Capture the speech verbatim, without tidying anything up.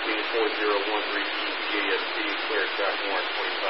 fourteen four zero one three P T A S P, clear track warrant twenty